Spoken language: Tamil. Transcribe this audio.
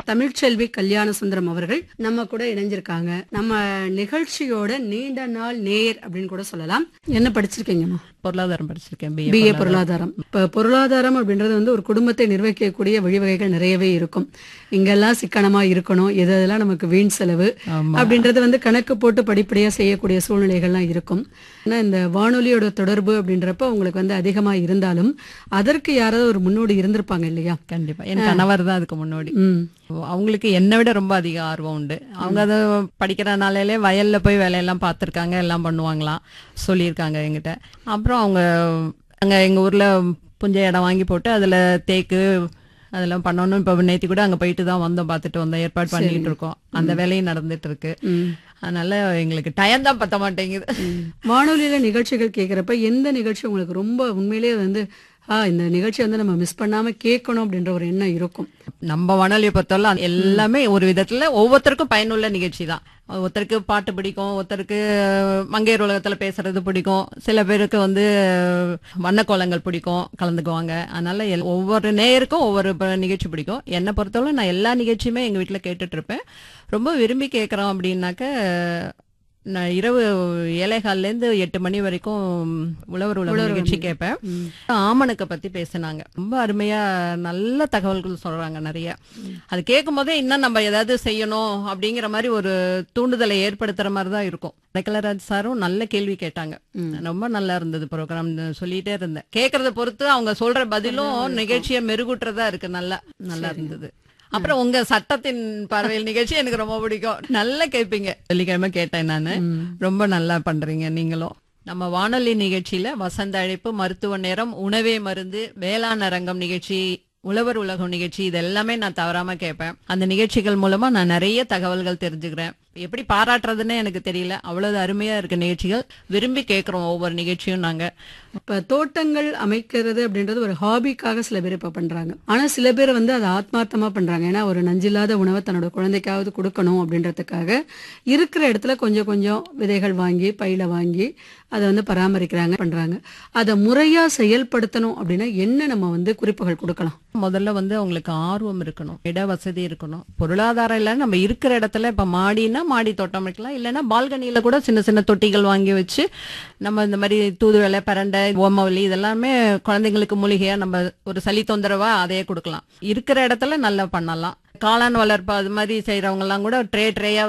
தமிழ்ச்செல்வி கல்யாண சுந்தரம் அவர்கள் நம்ம கூட இணைஞ்சிருக்காங்க. நம்ம நிகழ்ச்சியோட நீண்ட நாள் நேயர் அப்படின்னு கூட சொல்லலாம். என்ன படிச்சிருக்கீங்கம்மா? பொருளாதாரம் படிச்சிருக்கேன். பிஏ பொருளாதாரம். இப்ப பொருளாதாரம் அப்படின்றது வந்து ஒரு குடும்பத்தை நிர்வகிக்கக்கூடிய வழிவகைகள் நிறையவே இருக்கும். இங்கெல்லாம் சிக்கனமா இருக்கணும், எதெல்லாம் நமக்கு வீண் செலவு அப்படின்றது வந்து கணக்கு போட்டு படிப்படியா செய்யக்கூடிய சூழ்நிலைகள்லாம் இருக்கும். ஆனா இந்த வானொலியோட தொடர்பு அப்படின்றப்ப உங்களுக்கு வந்து அதிகமா இருந்தாலும் அதற்கு யாராவது ஒரு முன்னோடி இருந்திருப்பாங்க இல்லையா? கண்டிப்பா. என் கணவர் தான் அதுக்கு முன்னோடி. அவங்களுக்கு என்னை விட ரொம்ப அதிக ஆர்வம் உண்டு. அவங்க அதை படிக்கிற நாளையிலே வயல்ல போய் வேலையெல்லாம் பார்த்துருக்காங்க, எல்லாம் பண்ணுவாங்களாம் சொல்லியிருக்காங்க என்கிட்ட. அப்புறம் அவங்க அங்கே எங்கள் ஊரில் புஞ்சை இடம் வாங்கி போட்டு அதில் தேக்கு அதெல்லாம் பண்ணணும். இப்போ நேற்று கூட அங்கே போயிட்டு தான் வந்தோம், பார்த்துட்டு வந்தோம், ஏற்பாடு பண்ணிட்டு இருக்கோம். அந்த வேலையும் நடந்துட்டு இருக்கு. அதனால எங்களுக்கு டயம் தான் பத்த மாட்டேங்குது. வானொலியில நிகழ்ச்சிகள் கேட்குறப்ப எந்த நிகழ்ச்சி உங்களுக்கு ரொம்ப உண்மையிலேயே வந்து இந்த நிகழ்ச்சி வந்து நம்ம மிஸ் பண்ணாம கேட்கணும் அப்படின்ற ஒரு எண்ணம் இருக்கும்? நம்ம வானொலியை பொறுத்தவரை எல்லாமே ஒரு விதத்துல ஒவ்வொருத்தருக்கும் பயனுள்ள நிகழ்ச்சி தான். ஒருத்தருக்கு பாட்டு பிடிக்கும், ஒருத்தருக்கு மங்கையர் உலகத்துல பேசுறது பிடிக்கும், சில பேருக்கு வந்து வண்ணக்கோலங்கள் பிடிக்கும், கலந்துக்குவாங்க. அதனால ஒவ்வொரு நேயருக்கும் ஒவ்வொரு நிகழ்ச்சி பிடிக்கும். என்னை பொறுத்தவரை நான் எல்லா நிகழ்ச்சியுமே எங்க வீட்டுல கேட்டுட்டு இருப்பேன். ரொம்ப விரும்பி கேட்கறோம் அப்படின்னாக்க நான் இரவு 7:15 8 மணி வரைக்கும் உழவர் நிகழ்ச்சி கேட்பேன். ஆமணக்கை பத்தி பேசினாங்க. ரொம்ப அருமையா நல்ல தகவல்கள் சொல்றாங்க நிறைய. அது கேட்கும் போதே இன்னும் நம்ம ஏதாவது செய்யணும் அப்படிங்கிற மாதிரி ஒரு தூண்டுதலை ஏற்படுத்துற மாதிரி தான் இருக்கும். நக்கலராஜ் சாரும் நல்ல கேள்வி கேட்டாங்க. ரொம்ப நல்லா இருந்தது ப்ரோக்ராம். சொல்லிட்டே இருந்தேன். கேட்கறத பொறுத்து அவங்க சொல்ற பதிலும் நிகழ்ச்சியை மெருகூட்டுறதா இருக்கு. நல்லா இருந்தது. அப்புறம் உங்க சட்டத்தின் பார்வையில் நிகழ்ச்சி எனக்கு ரொம்ப பிடிக்கும். நல்லா கேட்பீங்க. வெள்ளிக்கிழமை கேட்டேன் நானு. ரொம்ப நல்லா பண்றீங்க நீங்களும். நம்ம வானொலி நிகழ்ச்சியில வசந்த அழைப்பு, மருத்துவ நேரம், உணவே மருந்து, வேளாண் அரங்கம் நிகழ்ச்சி, உழவர் உலகம் நிகழ்ச்சி, இது எல்லாமே நான் தவறாம கேட்பேன். அந்த நிகழ்ச்சிகள் மூலமா நான் நிறைய தகவல்கள் தெரிஞ்சுக்கிறேன். எப்படி பாராட்டுறதுன்னு எனக்கு தெரியல, அவ்வளவு அருமையா இருக்க நிகழ்ச்சிகள். விரும்பி கேட்கிறோம் ஒவ்வொரு நிகழ்ச்சியும். நாங்க இப்ப தோட்டங்கள் அமைக்கிறது அப்படின்றது ஒரு ஹாபிக்காக சில பேர் இப்ப பண்றாங்க. ஆனா சில பேர் வந்து அதை ஆத்மார்த்தமா பண்றாங்க. ஏன்னா ஒரு நஞ்சில்லாத உணவை தன்னோட குழந்தைக்காவது கொடுக்கணும் அப்படின்றதுக்காக இருக்கிற இடத்துல கொஞ்சம் கொஞ்சம் விதைகள் வாங்கி பையில வாங்கி அதை வந்து பராமரிக்கிறாங்க, பண்றாங்க. அதை முறையா செயல்படுத்தணும் அப்படின்னா என்ன நம்ம வந்து குறிப்புகள் கொடுக்கலாம்? முதல்ல வந்து அவங்களுக்கு ஆர்வம் இருக்கணும், இட வசதி இருக்கணும், பொருளாதாரம் இல்ல. நம்ம இருக்கிற இடத்துல இப்ப மாடினா மாடி தோட்டம் வைக்கலாம், இல்லைன்னா பால்கனியில கூட சின்ன சின்ன தொட்டிகள் வாங்கி வச்சு நம்ம இந்த மாதிரி தூதுவளை, பரண்டை, ஓமவல்லி இதெல்லாமே குழந்தைங்களுக்கு மூலிகையா நம்ம ஒரு சளி தொந்தரவா அதையே கொடுக்கலாம். இருக்கிற இடத்துல நல்லா பண்ணலாம். காளான் வளர்ப்பு அது மாதிரி செய்யறவங்க எல்லாம் கூட ட்ரேயா